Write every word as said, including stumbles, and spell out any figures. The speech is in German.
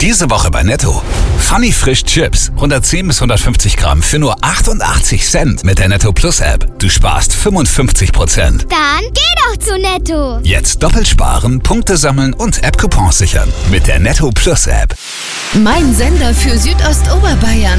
Diese Woche bei Netto. Funny Frisch Chips. hundertzehn bis hundertfünfzig Gramm für nur achtundachtzig Cent mit der Netto Plus App. Du sparst fünfundfünfzig Prozent. Dann geh doch zu Netto. Jetzt doppelt sparen, Punkte sammeln und App-Coupons sichern. Mit der Netto Plus App. Mein Sender für Südostoberbayern.